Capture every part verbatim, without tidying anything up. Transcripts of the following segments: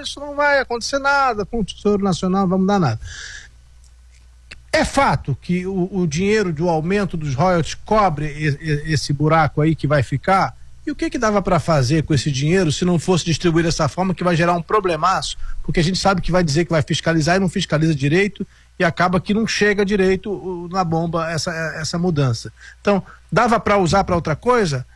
isso não vai acontecer nada, com o Tesouro Nacional não vai mudar nada. É fato que o, o dinheiro do aumento dos royalties cobre e, e, esse buraco aí que vai ficar? E o que que dava para fazer com esse dinheiro se não fosse distribuir dessa forma, que vai gerar um problemaço? Porque a gente sabe que vai dizer que vai fiscalizar e não fiscaliza direito e acaba que não chega direito uh, na bomba essa, essa mudança. Então, dava para usar para outra coisa?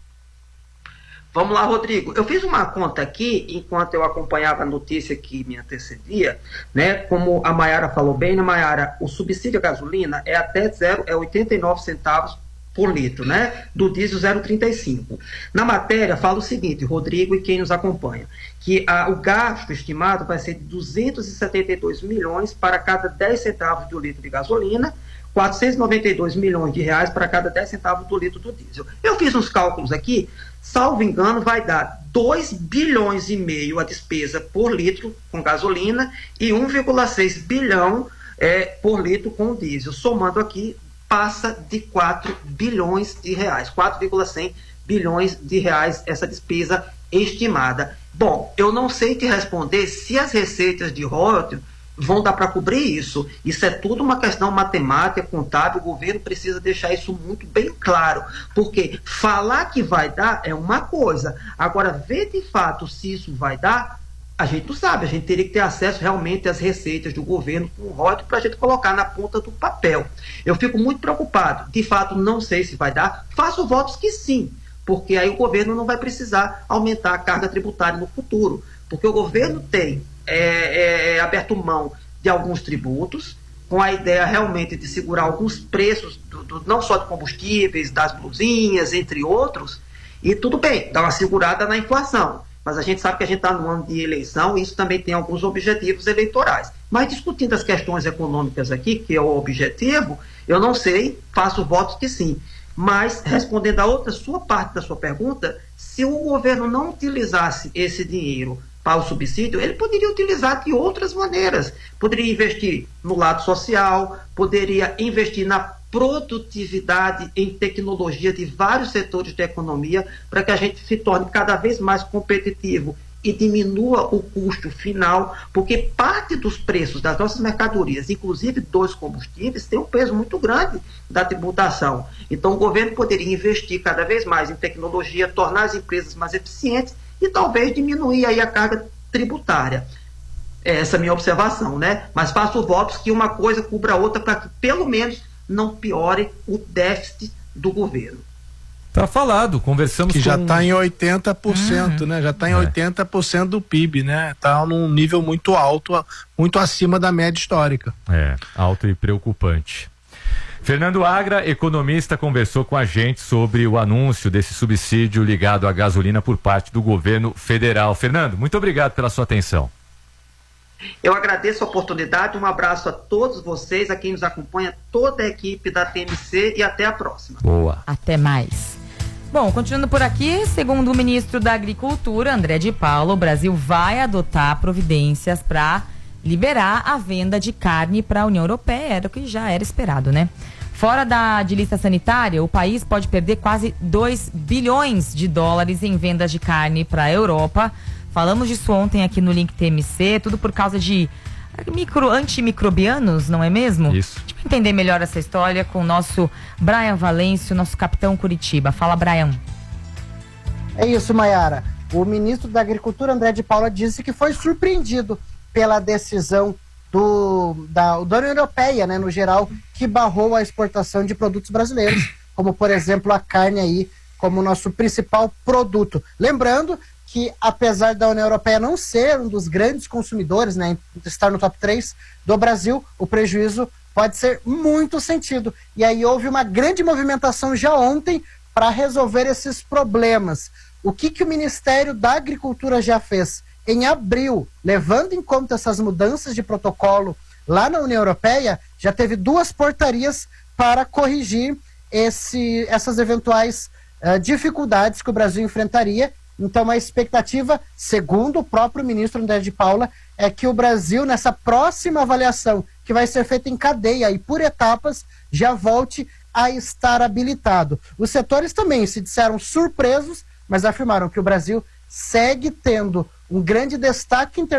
Vamos lá, Rodrigo. Eu fiz uma conta aqui, enquanto eu acompanhava a notícia que me antecedia, né? Como a Maiara falou bem, né, Maiara, o subsídio à gasolina é até zero, é oitenta e nove centavos por litro, né? Do diesel zero vírgula trinta e cinco. Na matéria fala o seguinte, Rodrigo e quem nos acompanha, que a, o gasto estimado vai ser de duzentos e setenta e dois milhões para cada dez centavos do litro de gasolina, quatrocentos e noventa e dois milhões de reais para cada dez centavos do litro do diesel. Eu fiz uns cálculos aqui, salvo engano, vai dar dois bilhões e meio a despesa por litro com gasolina e um vírgula seis bilhão é, por litro com diesel. Somando aqui, passa de quatro bilhões de reais, quatro vírgula cem bilhões de reais essa despesa estimada. Bom, eu não sei te responder se as receitas de royalties vão dar para cobrir isso. Isso é tudo uma questão matemática, contábil, o governo precisa deixar isso muito bem claro, porque falar que vai dar é uma coisa, agora ver de fato se isso vai dar, a gente não sabe, a gente teria que ter acesso realmente às receitas do governo com o royalties para a gente colocar na ponta do papel. Eu fico muito preocupado, de fato não sei se vai dar, faço votos que sim, porque aí o governo não vai precisar aumentar a carga tributária no futuro, porque o governo tem É, é, aberto mão de alguns tributos, com a ideia realmente de segurar alguns preços, do, do, não só de combustíveis, das blusinhas, entre outros, e tudo bem, dá uma segurada na inflação, mas a gente sabe que a gente está no ano de eleição e isso também tem alguns objetivos eleitorais. Mas discutindo as questões econômicas aqui, que é o objetivo, eu não sei, faço votos que sim. Mas, respondendo a outra sua parte da sua pergunta, se o governo não utilizasse esse dinheiro para o subsídio, ele poderia utilizar de outras maneiras. Poderia investir no lado social, poderia investir na produtividade em tecnologia de vários setores da economia, para que a gente se torne cada vez mais competitivo e diminua o custo final, porque parte dos preços das nossas mercadorias, inclusive dos combustíveis, tem um peso muito grande da tributação. Então o governo poderia investir cada vez mais em tecnologia, tornar as empresas mais eficientes e talvez diminuir aí a carga tributária. Essa é a minha observação, né? Mas faço votos que uma coisa cubra a outra para que pelo menos não piore o déficit do governo. Tá falado, conversamos que com... já está em oitenta por cento, uhum. né? Já está em é. oitenta por cento do P I B, né? Está num nível muito alto, muito acima da média histórica. É, alto e preocupante. Fernando Agra, economista, conversou com a gente sobre o anúncio desse subsídio ligado à gasolina por parte do governo federal. Fernando, muito obrigado pela sua atenção. Eu agradeço a oportunidade, um abraço a todos vocês, a quem nos acompanha, toda a equipe da T M C e até a próxima. Boa. Até mais. Bom, continuando por aqui, segundo o ministro da Agricultura, André de Paula, o Brasil vai adotar providências para liberar a venda de carne para a União Europeia, era o que já era esperado, né? Fora da de lista sanitária, o país pode perder quase dois bilhões de dólares em vendas de carne para a Europa. Falamos disso ontem aqui no Link T M C, tudo por causa de micro, antimicrobianos, não é mesmo? Isso. Deixa eu entender melhor essa história com o nosso Brian Valêncio, nosso capitão Curitiba. Fala, Brian. É isso, Maiara. O ministro da Agricultura, André de Paula, disse que foi surpreendido pela decisão do, da, da União Europeia, né, no geral, que barrou a exportação de produtos brasileiros, como, por exemplo, a carne aí, como nosso principal produto. Lembrando que, apesar da União Europeia não ser um dos grandes consumidores, né, estar no top três do Brasil, o prejuízo pode ser muito sentido. E aí houve uma grande movimentação já ontem para resolver esses problemas. O que, que o Ministério da Agricultura já fez? Em abril, levando em conta essas mudanças de protocolo lá na União Europeia, já teve duas portarias para corrigir esse, essas eventuais uh, dificuldades que o Brasil enfrentaria. Então a expectativa, segundo o próprio ministro André de Paula, é que o Brasil, nessa próxima avaliação, que vai ser feita em cadeia e por etapas, já volte a estar habilitado. Os setores também se disseram surpresos, mas afirmaram que o Brasil segue tendo um grande destaque internacional